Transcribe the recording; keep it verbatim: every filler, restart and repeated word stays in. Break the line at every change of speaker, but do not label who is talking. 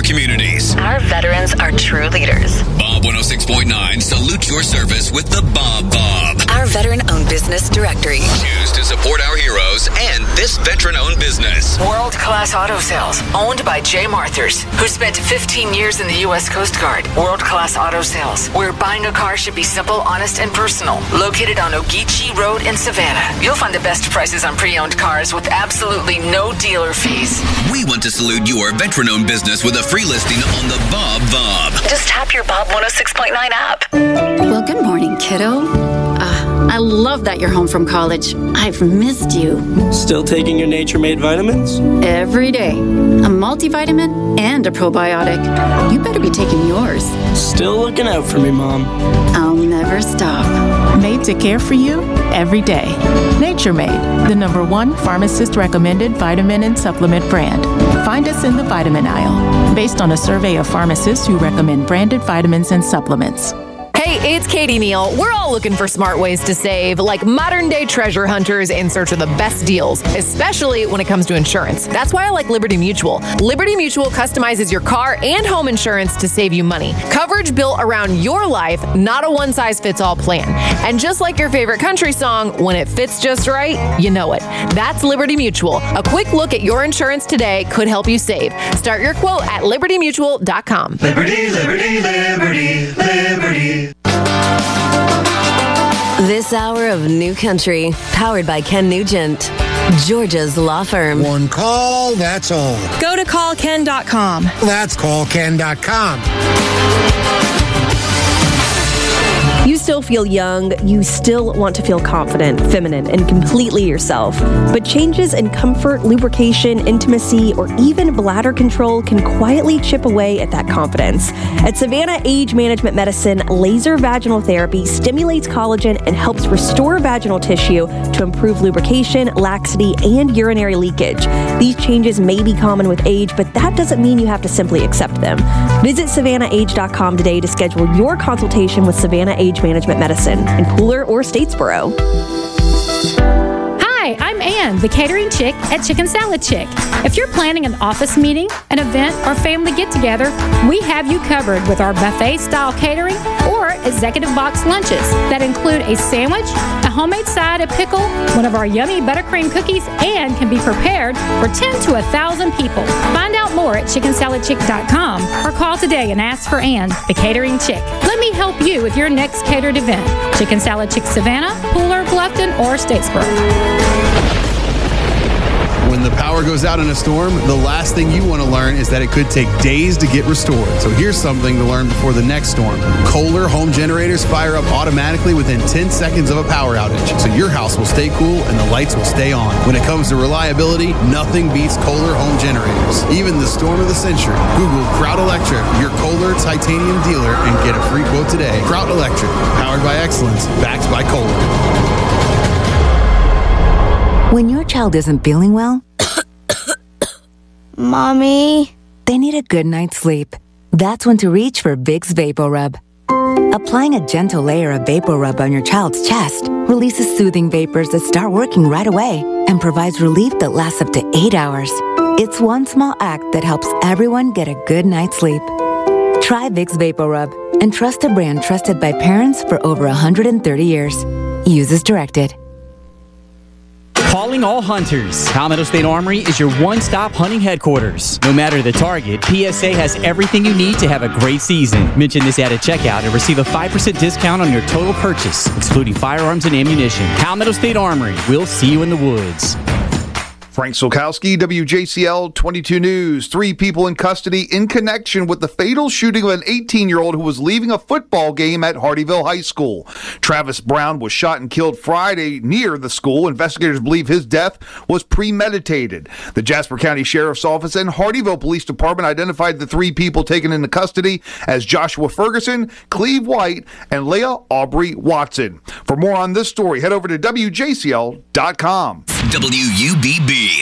communities.
Our veterans are true leaders.
Bob one oh six point nine salutes your service with the Bob Bob.
Our veteran-owned business directory.
Choose to support our heroes and this veteran-owned business.
World-class auto sales, owned by Jay Marthers, who spent fifteen years in the U S Coast Guard. World-class auto sales, where buying a car should be simple, honest, and personal. Located on Ogeechee Road in Savannah. You'll find the best prices on pre-owned cars with absolutely no dealer fees.
We want to salute your veteran-owned business with a free listing on the Bob Bob.
Just tap your Bob one oh six point nine app.
Well, good morning, kiddo. Uh, I love that you're home from college. I've missed you.
Still taking your Nature Made vitamins?
Every day. A multivitamin and a probiotic. You better be taking yours.
Still looking out for me, Mom.
I'll never stop.
Made to care for you every day. Nature Made, the number one pharmacist-recommended vitamin and supplement brand. Find us in the vitamin aisle, based on a survey of pharmacists who recommend branded vitamins and supplements.
Hey, it's Katie Neal. We're all looking for smart ways to save, like modern-day treasure hunters in search of the best deals, especially when it comes to insurance. That's why I like Liberty Mutual. Liberty Mutual customizes your car and home insurance to save you money. Coverage built around your life, not a one-size-fits-all plan. And just like your favorite country song, when it fits just right, you know it. That's Liberty Mutual. A quick look at your insurance today could help you save. Start your quote at liberty mutual dot com.
Liberty, liberty, liberty, liberty.
This hour of New Country, powered by Ken Nugent, Georgia's law firm.
One call, that's all.
Go to call ken dot com.
That's call ken dot com.
You still feel young, you still want to feel confident, feminine, and completely yourself. But changes in comfort, lubrication, intimacy, or even bladder control can quietly chip away at that confidence. At Savannah Age Management Medicine, laser vaginal therapy stimulates collagen and helps restore vaginal tissue to improve lubrication, laxity, and urinary leakage. These changes may be common with age, but that doesn't mean you have to simply accept them. Visit savannah age dot com today to schedule your consultation with Savannah Age Management Medicine in Pooler or Statesboro.
Hi, I'm Ann, the catering chick at Chicken Salad Chick. If you're planning an office meeting, an event, or family get-together, we have you covered with our buffet-style catering or executive box lunches that include a sandwich, a homemade side, a pickle, one of our yummy buttercream cookies, and can be prepared for ten to one thousand people. Find out more at chicken salad chick dot com or call today and ask for Ann, the catering chick. Let me help you with your next catered event. Chicken Salad Chick Savannah, Pooler, Bluffton, or Statesboro.
When the power goes out in a storm, the last thing you want to learn is that it could take days to get restored. So here's something to learn before the next storm. Kohler home generators fire up automatically within ten seconds of a power outage, so your house will stay cool and the lights will stay on. When it comes to reliability, nothing beats Kohler home generators. Even the storm of the century. Google Kraut Electric, your Kohler titanium dealer, and get a free quote today. Kraut Electric, powered by excellence, backed by Kohler.
When your child isn't feeling well,
Mommy,
they need a good night's sleep. That's when to reach for Vicks VapoRub. Applying a gentle layer of VapoRub on your child's chest releases soothing vapors that start working right away and provides relief that lasts up to eight hours. It's one small act that helps everyone get a good night's sleep. Try Vicks VapoRub and trust a brand trusted by parents for over one hundred thirty years. Use as directed.
Calling all hunters. Palmetto State Armory is your one-stop hunting headquarters. No matter the target, P S A has everything you need to have a great season. Mention this ad at checkout and receive a five percent discount on your total purchase, excluding firearms and ammunition. Palmetto State Armory. We'll see you in the woods.
Frank Solkowski, W J C L twenty-two News. Three people in custody in connection with the fatal shooting of an eighteen-year-old who was leaving a football game at Hardeeville High School. Travis Brown was shot and killed Friday near the school. Investigators believe his death was premeditated. The Jasper County Sheriff's Office and Hardeeville Police Department identified the three people taken into custody as Joshua Ferguson, Cleve White, and Leah Aubrey Watson. For more on this story, head over to W J C L dot com.
W U B B.